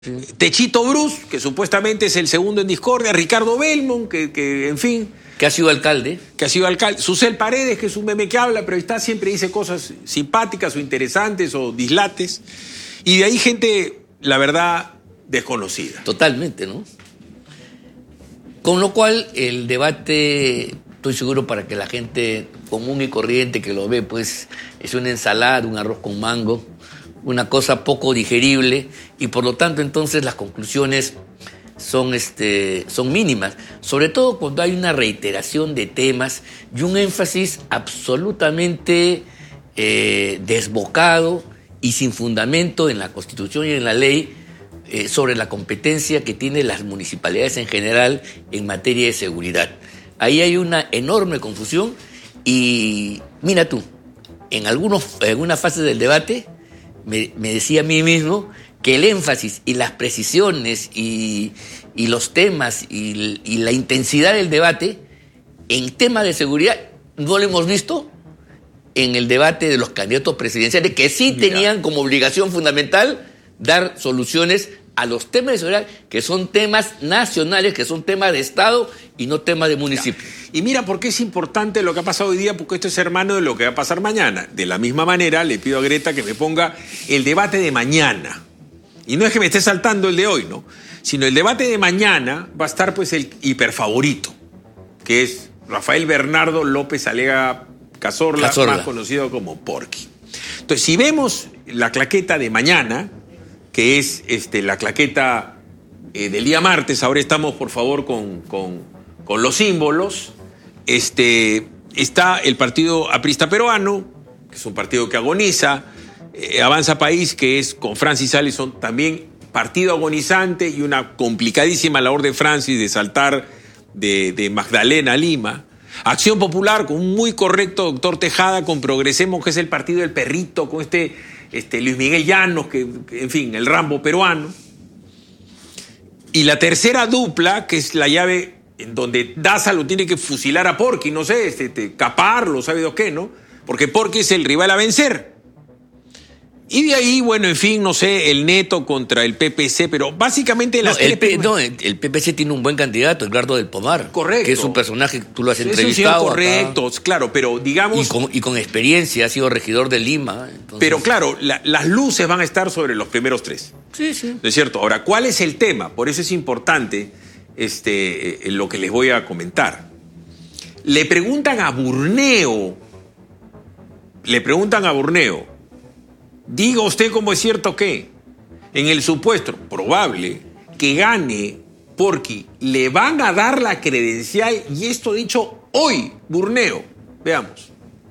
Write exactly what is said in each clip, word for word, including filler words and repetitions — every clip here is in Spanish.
Sí. Techito Bruce, que supuestamente es el segundo en discordia, Ricardo Belmont, que, que en fin... Que ha sido alcalde. Que ha sido alcalde. Susel Paredes, que es un meme que habla, pero está, siempre dice cosas simpáticas o interesantes o dislates. Y de ahí gente, la verdad, desconocida. Totalmente, ¿no? Con lo cual, el debate, estoy seguro para que la gente común y corriente que lo ve, pues, es una ensalada, un arroz con mango, una cosa poco digerible, y por lo tanto, entonces, las conclusiones son, este, son mínimas, sobre todo cuando hay una reiteración de temas y un énfasis absolutamente eh, desbocado y sin fundamento en la Constitución y en la ley eh, sobre la competencia que tienen las municipalidades en general en materia de seguridad. Ahí hay una enorme confusión y mira tú, en, algunos, en algunas fases del debate me, me decía a mí mismo que el énfasis y las precisiones y, y los temas y, y la intensidad del debate en temas de seguridad no lo hemos visto en el debate de los candidatos presidenciales, que sí Mira. tenían como obligación fundamental dar soluciones a los temas de seguridad, que son temas nacionales, que son temas de Estado y no temas de municipio. Ya. Y mira por qué es importante lo que ha pasado hoy día, porque esto es hermano de lo que va a pasar mañana. De la misma manera, le pido a Greta que me ponga el debate de mañana. Y no es que me esté saltando el de hoy, ¿no? Sino el debate de mañana va a estar pues el hiperfavorito, que es Rafael Bernardo López Alega Cazorla, Cazorla, más conocido como Porky. Entonces, si vemos la claqueta de mañana, que es este, la claqueta eh, del día martes, ahora estamos, por favor, con, con, con los símbolos, este, está el partido aprista peruano, que es un partido que agoniza, eh, Avanza País, que es con Francis Allison, también partido agonizante y una complicadísima labor de Francis de saltar de, de Magdalena a Lima. Acción Popular, con un muy correcto doctor Tejada, con Progresemos, que es el partido del perrito, con este, este Luis Miguel Llanos, que, que, en fin, el Rambo peruano. Y la tercera dupla, que es la llave en donde Daza lo tiene que fusilar a Porky, no sé, este, este, caparlo, ¿sabe Dios qué, no? Porque Porky es el rival a vencer. Y de ahí, bueno, en fin, no sé, el Neto contra el P P C, pero básicamente las no, el, tres... P, no, el P P C tiene un buen candidato, Edgardo del Pomar. Correcto. Que es un personaje que tú lo has Es entrevistado. un señor correcto, acá. claro, pero digamos... Y con, y con experiencia, ha sido regidor de Lima. Entonces... Pero claro, la, las luces van a estar sobre los primeros tres. Sí, sí. ¿No es cierto? Ahora, ¿cuál es el tema? Por eso es importante este, eh, lo que les voy a comentar. Le preguntan a Burneo, le preguntan a Burneo, diga usted cómo es cierto que, en el supuesto probable que gane Porky, le van a dar la credencial, y esto dicho hoy, Burneo. Veamos.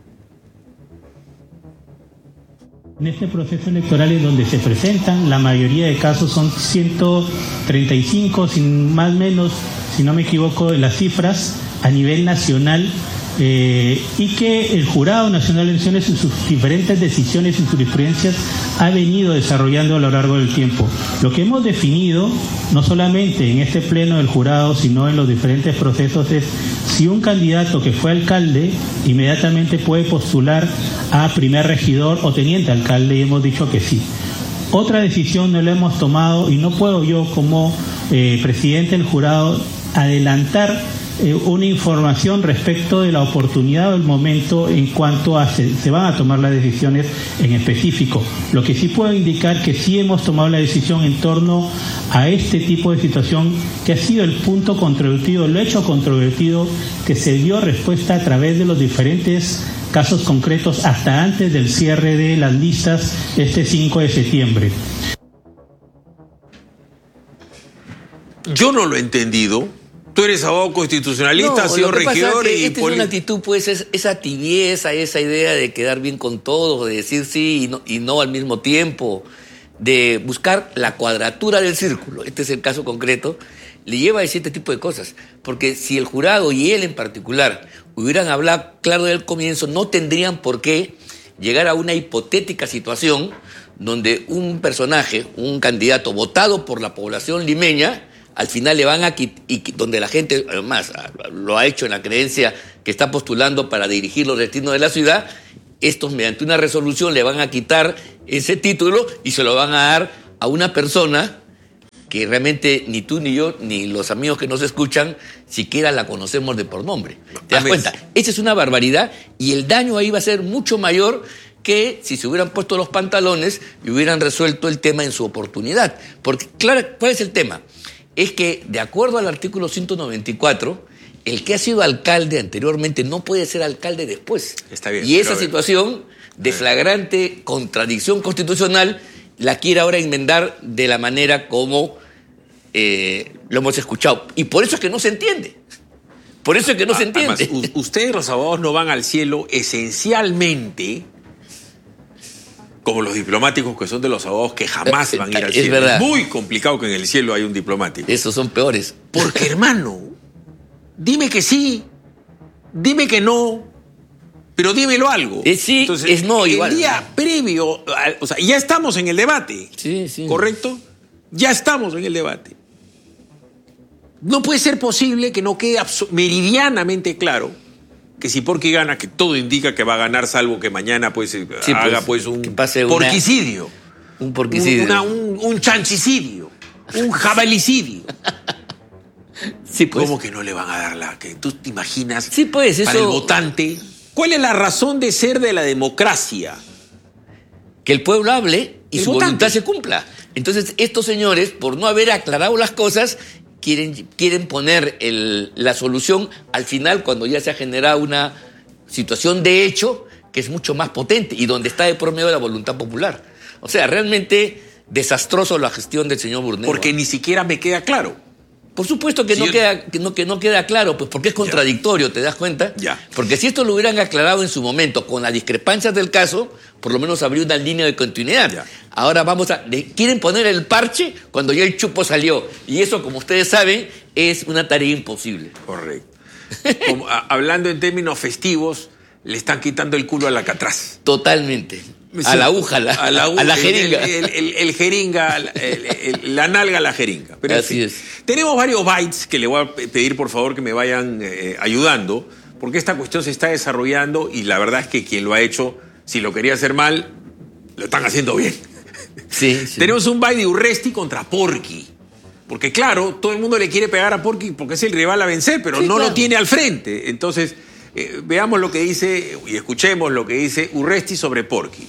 En este proceso electoral en donde se presentan, la mayoría de casos son ciento treinta y cinco, sin más o menos, si no me equivoco, en las cifras a nivel nacional, eh, y que el Jurado Nacional de Elecciones en sus diferentes decisiones y jurisprudencias ha venido desarrollando a lo largo del tiempo. Lo que hemos definido, no solamente en este pleno del jurado, sino en los diferentes procesos, es si un candidato que fue alcalde inmediatamente puede postular a primer regidor o teniente alcalde, y hemos dicho que sí. Otra decisión no la hemos tomado y no puedo yo como eh, presidente del jurado adelantar eh, una información respecto de la oportunidad o el momento en cuanto a se, se van a tomar las decisiones en específico. Lo que sí puedo indicar que sí hemos tomado la decisión en torno a este tipo de situación que ha sido el punto controvertido, el hecho controvertido que se dio respuesta a través de los diferentes casos concretos hasta antes del cierre de las listas este cinco de septiembre. Yo no lo he entendido. Tú eres abogado constitucionalista, No, has sido lo que pasa regidor es que y... esta es una actitud, pues, es, esa tibieza, esa idea de quedar bien con todos, de decir sí y no, y no al mismo tiempo, de buscar la cuadratura del círculo. Este es el caso concreto. Le lleva a decir este tipo de cosas. Porque si el jurado y él en particular hubieran hablado claro del comienzo, no tendrían por qué llegar a una hipotética situación donde un personaje, un candidato votado por la población limeña, al final le van a quitar, y donde la gente, además, lo ha hecho en la creencia que está postulando para dirigir los destinos de la ciudad, estos mediante una resolución le van a quitar ese título y se lo van a dar a una persona que realmente ni tú ni yo, ni los amigos que nos escuchan, siquiera la conocemos de por nombre. ¿Te das cuenta? Esa es una barbaridad y el daño ahí va a ser mucho mayor que si se hubieran puesto los pantalones y hubieran resuelto el tema en su oportunidad. Porque, claro, ¿cuál es el tema? Es que, de acuerdo al artículo ciento noventa y cuatro, el que ha sido alcalde anteriormente no puede ser alcalde después. Está bien. Y esa situación de flagrante contradicción constitucional la quiere ahora enmendar de la manera como eh, lo hemos escuchado. Y por eso es que no se entiende. Por eso es que no se entiende. Además, ustedes, los abogados, no van al cielo esencialmente como los diplomáticos que son de los abogados que jamás van a ir al es cielo. Verdad. Es muy complicado que en el cielo haya un diplomático. Esos son peores. Porque, hermano, dime que sí, dime que no, pero dímelo algo. Es sí, Entonces, es no, el igual. El día previo, a, o sea, ya estamos en el debate. Sí, sí. ¿Correcto? Ya estamos en el debate. No puede ser posible que no quede meridianamente claro que si Porky gana, que todo indica que va a ganar, salvo que mañana pues, sí, haga pues, pues un porquicidio. Una, un porquicidio. Un, una, un, un chanchicidio. Un jabalicidio. Sí, pues. ¿Cómo que no le van a dar la que tú te imaginas? Sí, pues, para eso... el votante. ¿Cuál es la razón de ser de la democracia? Que el pueblo hable y el su votante. voluntad se cumpla. Entonces, estos señores, por no haber aclarado las cosas, quieren, quieren poner el, la solución al final cuando ya se ha generado una situación de hecho que es mucho más potente y donde está de por medio la voluntad popular. O sea, realmente desastroso la gestión del señor Burnett. Porque ni siquiera me queda claro. Por supuesto que, sí, no yo... queda, que, no, que no queda claro, pues porque es contradictorio, ya. ¿Te das cuenta? Ya. Porque si esto lo hubieran aclarado en su momento con las discrepancias del caso, por lo menos habría una línea de continuidad. Ya. Ahora vamos a... De, quieren poner el parche cuando ya el chupo salió. Y eso, como ustedes saben, es una tarea imposible. Correcto. Como, a, hablando en términos festivos, le están quitando el culo al alcatraz. Totalmente. A la aguja, a la, a la, a la jeringa. El, el, el, el jeringa, el, el, la nalga a la jeringa. Pero Así en fin, es. Tenemos varios bytes que le voy a pedir, por favor, que me vayan eh, ayudando, porque esta cuestión se está desarrollando y la verdad es que quien lo ha hecho, si lo quería hacer mal, lo están haciendo bien. Sí, sí. Tenemos un byte de Urresti contra Porky. Porque claro, todo el mundo le quiere pegar a Porky porque es el rival a vencer, pero sí, no claro. lo tiene al frente. Entonces, eh, veamos lo que dice y escuchemos lo que dice Urresti sobre Porky.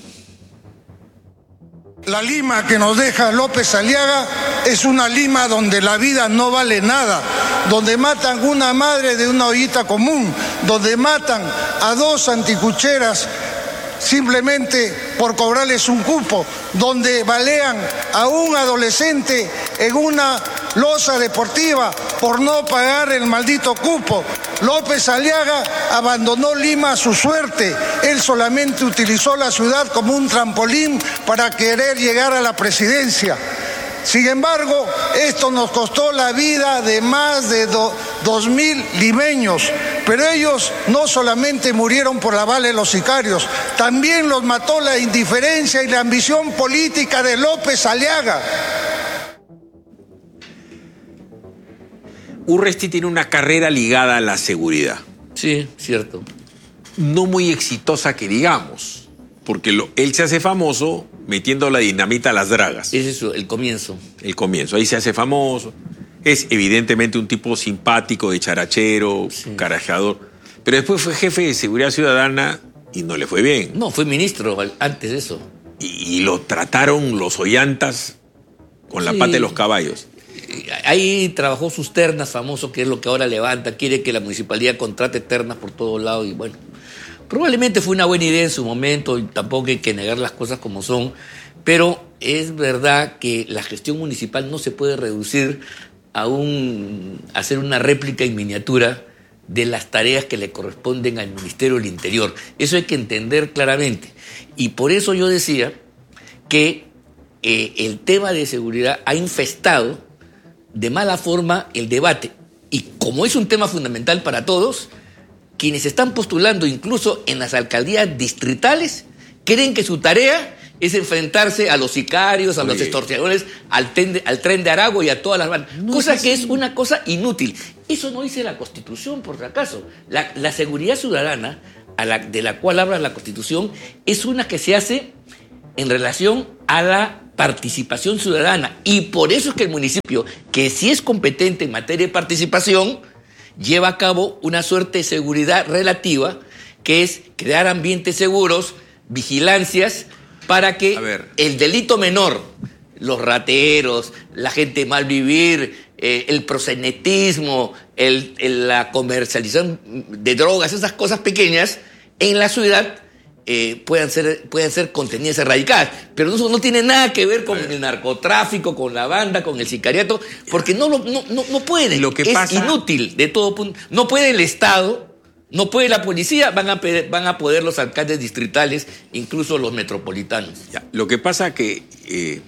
La Lima que nos deja López Aliaga es una Lima donde la vida no vale nada, donde matan una madre de una ollita común, donde matan a dos anticucheras simplemente por cobrarles un cupo, donde balean a un adolescente en una loza deportiva por no pagar el maldito cupo. López Aliaga abandonó Lima a su suerte. Él solamente utilizó la ciudad como un trampolín para querer llegar a la presidencia. Sin embargo, esto nos costó la vida de más de do, dos mil limeños, pero ellos no solamente murieron por la bala de los sicarios, también los mató la indiferencia y la ambición política de López Aliaga. Urresti tiene una carrera ligada a la seguridad. Sí, cierto. No muy exitosa que digamos, porque lo, él se hace famoso metiendo la dinamita a las dragas. Es eso, el comienzo. El comienzo, ahí se hace famoso. Es evidentemente un tipo simpático, de charachero, sí. carajeador. Pero después fue jefe de seguridad ciudadana y no le fue bien. No, fue ministro antes de eso. Y, y lo trataron los ollantas con la sí. pata de los caballos. Ahí trabajó sus ternas, famoso, que es lo que ahora levanta. Quiere que la municipalidad contrate ternas por todos lados y bueno... Probablemente fue una buena idea en su momento y tampoco hay que negar las cosas como son, pero es verdad que la gestión municipal no se puede reducir a, un, a hacer una réplica en miniatura de las tareas que le corresponden al Ministerio del Interior. Eso hay que entender claramente. Y por eso yo decía que eh, el tema de seguridad ha infestado de mala forma el debate. Y como es un tema fundamental para todos, quienes están postulando incluso en las alcaldías distritales creen que su tarea es enfrentarse a los sicarios, a Oye. los extorsionadores, al, de, al tren de Aragua y a todas las bandas. No cosa es que es una cosa inútil. Eso no dice la Constitución, por si acaso. La, la seguridad ciudadana, a la, de la cual habla la Constitución, es una que se hace en relación a la participación ciudadana. Y por eso es que el municipio, que sí es competente en materia de participación, lleva a cabo una suerte de seguridad relativa, que es crear ambientes seguros, vigilancias, para que el delito menor, los rateros, la gente mal vivir, eh, el proxenetismo, el, el, la comercialización de drogas, esas cosas pequeñas, en la ciudad eh, puedan, ser, puedan ser contenidas, erradicadas. Pero eso no tiene nada que ver con el narcotráfico, con la banda, con el sicariato, porque no, lo, no, no, no pueden. Lo que es pasa... inútil de todo punto. No puede el Estado, no puede la policía, van a, van a poder los alcaldes distritales, incluso los metropolitanos. Ya, lo que pasa que... Eh...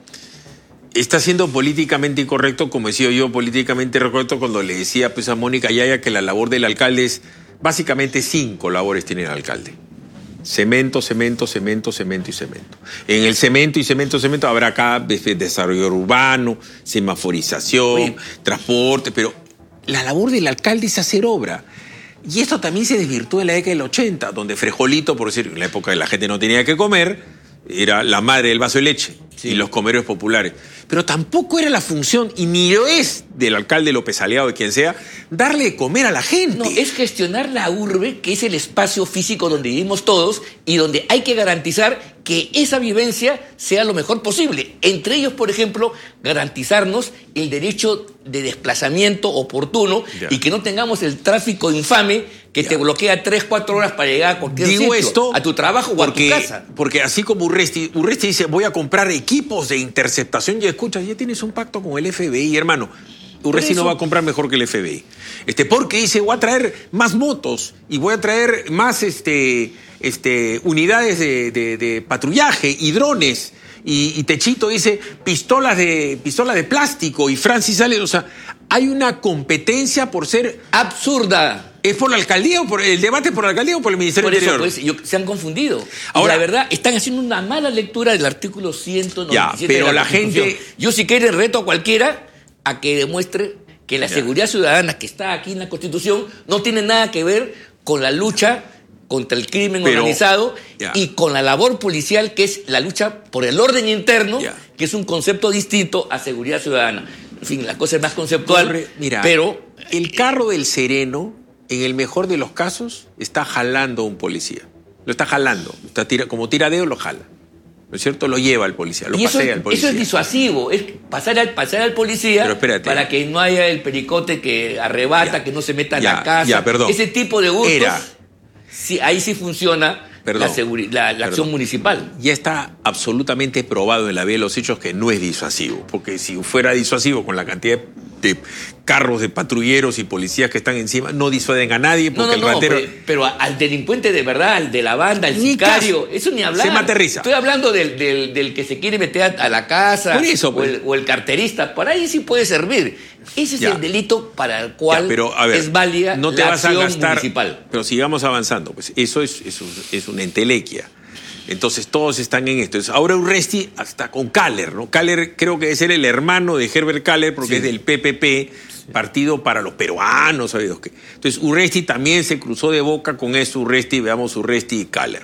está siendo políticamente incorrecto, como decía yo, políticamente incorrecto cuando le decía pues, a Mónica Yaya que la labor del alcalde es, básicamente cinco labores tiene el alcalde. Cemento, cemento, cemento, cemento y cemento. En el cemento y cemento, cemento habrá acá desarrollo urbano, semaforización, Oye. transporte, pero la labor del alcalde es hacer obra. Y esto también se desvirtuó en la década del ochenta, donde Frejolito, por decir, en la época que la gente no tenía que comer, era la madre del vaso de leche. Sí. Y los comercios populares. Pero tampoco era la función, y ni lo es del alcalde López Aliaga o de quien sea, darle de comer a la gente. No, es gestionar la urbe, que es el espacio físico donde vivimos todos y donde hay que garantizar que esa vivencia sea lo mejor posible. Entre ellos, por ejemplo, garantizarnos el derecho de desplazamiento oportuno yeah. y que no tengamos el tráfico infame que yeah. te bloquea tres, cuatro horas para llegar a cualquier Digo sitio, esto a tu trabajo porque, o a tu casa. Porque así como Urresti, Urresti dice, voy a comprar equipos de interceptación y escucha, ya tienes un pacto con el F B I, hermano. Urresti no va a comprar mejor que el F B I. Este, porque dice, voy a traer más motos y voy a traer más este, este, unidades de, de, de patrullaje y drones. Y, y Techito dice, pistolas de, pistolas de plástico. Y Francis sale, o sea, hay una competencia por ser absurda. ¿Es por la alcaldía o por el debate por la alcaldía o por el Ministerio del Interior? Por eso, pues, yo, se han confundido. Ahora, y la verdad, están haciendo una mala lectura del artículo ciento noventa y siete ya, pero de la, la gente... Yo si quieren reto a cualquiera a que demuestre que la ya. seguridad ciudadana que está aquí en la Constitución no tiene nada que ver con la lucha contra el crimen pero, organizado ya. y con la labor policial, que es la lucha por el orden interno, ya. que es un concepto distinto a seguridad ciudadana. En fin, la cosa es más conceptual, Corre, mira, pero... El carro del sereno, en el mejor de los casos, está jalando a un policía. Lo está jalando. Está tira, como tiradeo lo jala. ¿No es cierto? Lo lleva al policía, lo y pasea eso, al policía. Eso es disuasivo, es pasar al, pasar al policía para que no haya el pericote que arrebata, ya, que no se meta en ya, la casa. Ya, perdón. Ese tipo de hurtos, Era, sí, ahí sí funciona perdón, la, la, la acción municipal. Ya está absolutamente probado en la vía de los hechos que no es disuasivo, porque si fuera disuasivo con la cantidad de carros de patrulleros y policías que están encima, no disuaden a nadie porque no, no, el ratero... No, pero, pero al delincuente de verdad, al de la banda, al sicario, caso. Eso ni hablar. Se aterriza. Estoy hablando del, del, del que se quiere meter a, a la casa, Por eso, pues. o, el, o el carterista, por ahí sí puede servir. Ese es ya. el delito para el cual ya, pero, a ver, es válida no te la vas acción a gastar, municipal. Pero sigamos avanzando, pues eso es, eso es una entelequia. Entonces todos están en esto. Entonces, ahora Urresti hasta con Kaller, ¿no? Kaller creo que debe ser el hermano de Herbert Kaller porque sí. es del P P P, Partido para los Peruanos, ¿sabes qué? Entonces Urresti también se cruzó de boca con eso, Urresti, veamos Urresti y Kaller.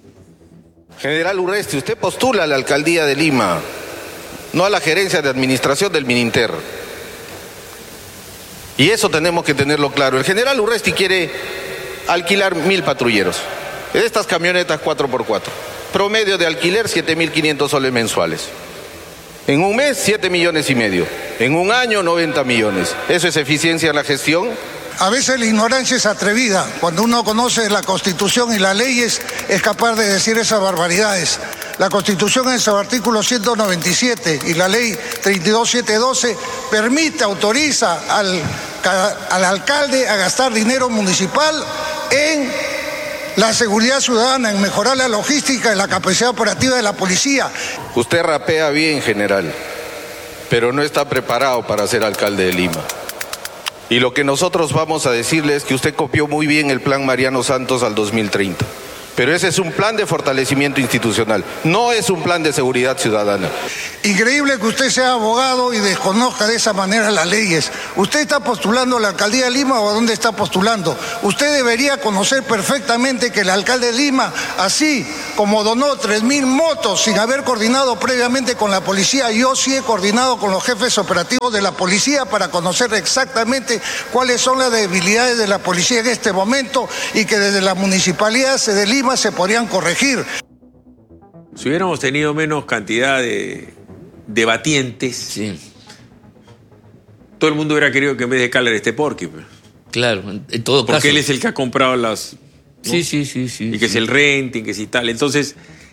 General Urresti, usted postula a la alcaldía de Lima, no a la gerencia de administración del Mininter. Y eso tenemos que tenerlo claro. El general Urresti quiere alquilar mil patrulleros. De estas camionetas cuatro por cuatro. Promedio de alquiler siete mil quinientos soles mensuales. En un mes, siete millones y medio. En un año, noventa millones. ¿Eso es eficiencia en la gestión? A veces la ignorancia es atrevida. Cuando uno conoce la Constitución y las leyes, es capaz de decir esas barbaridades. La Constitución en su artículo ciento noventa y siete y la ley treinta y dos mil setecientos doce permite, autoriza al, al alcalde a gastar dinero municipal en la seguridad ciudadana, en mejorar la logística y la capacidad operativa de la policía. Usted rapea bien, general, pero no está preparado para ser alcalde de Lima. Y lo que nosotros vamos a decirle es que usted copió muy bien el plan Mariano Santos al dos mil treinta. Pero ese es un plan de fortalecimiento institucional, no es un plan de seguridad ciudadana. Increíble que usted sea abogado y desconozca de esa manera las leyes. ¿Usted está postulando a la alcaldía de Lima o a dónde está postulando? Usted debería conocer perfectamente que el alcalde de Lima, así como donó tres mil motos sin haber coordinado previamente con la policía, yo sí he coordinado con los jefes operativos de la policía para conocer exactamente cuáles son las debilidades de la policía en este momento y que desde la Municipalidad de Lima se podrían corregir. Si hubiéramos tenido menos cantidad de debatientes, Sí, todo el mundo hubiera querido que en vez de Caller esté Porky. Pues. claro, en, en todo Porque caso. él es el que ha comprado las... ¿no? Sí, sí, sí, sí. Y que sí. es el renting, que si tal. Entonces,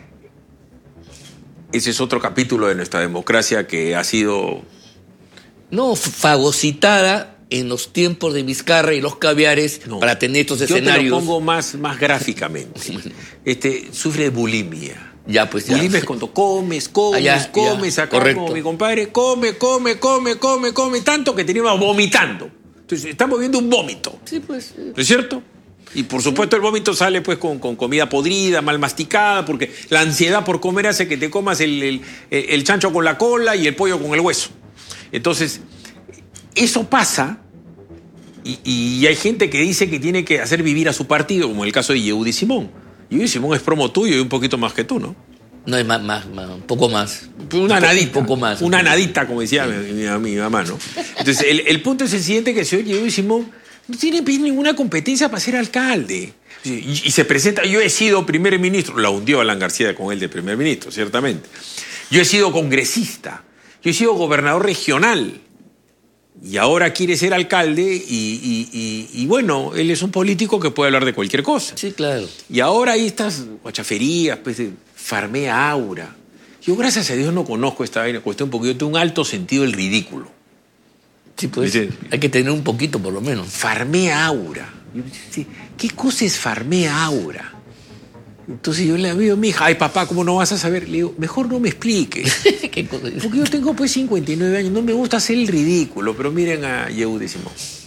ese es otro capítulo de nuestra democracia que ha sido... No, fagocitada en los tiempos de Vizcarra y los caviares No. para tener estos Yo te escenarios. lo pongo más, más gráficamente. Este, sufre de bulimia. Ya, pues ya. Bulimia es cuando comes, comes, Ah, ya, comes, ya, acá correcto. como mi compadre, come, come, come, come, come, tanto que teníamos vomitando. Entonces, estamos viendo un vómito. Sí, pues. eh, ¿No es cierto? Y por supuesto el vómito sale pues con, con comida podrida, mal masticada, porque la ansiedad por comer hace que te comas el, el, el chancho con la cola y el pollo con el hueso. Entonces, eso pasa y, y hay gente que dice que tiene que hacer vivir a su partido, como el caso de Yehudi Simón. Yehudi Simón es promo tuyo y un poquito más que tú, ¿no? No, es más, más, más, un poco más. Una Un po- nadita. Un poco más. Una nadita, como decía mi, mi- mi mamá, ¿no? Entonces, el, el punto es el siguiente, que el señor Yehudi Simón no tiene ninguna competencia para ser alcalde. Y, y se presenta, yo he sido primer ministro, la hundió Alan García con él de primer ministro, ciertamente. Yo he sido congresista, yo he sido gobernador regional. Y ahora quiere ser alcalde y, y, y, y bueno, él es un político que puede hablar de cualquier cosa. Sí, claro. Y ahora hay estas guachaferías, pues, de farmea aura. Yo, gracias a Dios, no conozco esta vaina, cuestión porque yo tengo un alto sentido del ridículo. Sí, pues. Dice- Hay que tener un poquito, por lo menos. Farmea aura. Yo, sí, ¿qué cosa es farmea aura? Entonces yo le digo a mi hija, ay papá, ¿cómo no vas a saber? Le digo, mejor no me expliques. ¿Qué cosa es? Porque yo tengo pues cincuenta y nueve años, no me gusta hacer el ridículo, pero miren a Yehudi Simón.